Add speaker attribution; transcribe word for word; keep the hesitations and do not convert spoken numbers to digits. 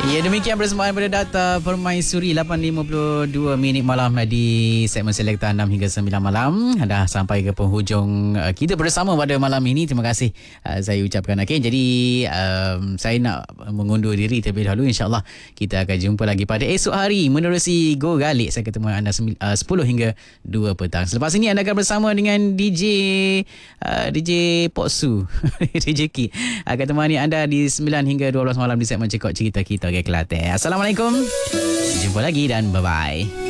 Speaker 1: Ya, demikian persembahan pada Data Permaisuri lapan lima puluh dua minit malam di segmen Selekta enam hingga sembilan malam. Dah sampai ke penghujung uh, kita bersama pada malam ini. Terima kasih uh, saya ucapkan. Okay, jadi um, saya nak mengundur diri terlebih dahulu. InsyaAllah kita akan jumpa lagi pada esok hari menerusi Go Galik. Saya ketemu anda uh, sepuluh hingga dua petang. Selepas ini anda akan bersama dengan D J uh, D J Potsu D J Ki akan temani anda di sembilan hingga dua belas malam di segmen Cekok Cerita Kita. Okay, Kelantan. Assalamualaikum. Jumpa lagi dan bye-bye.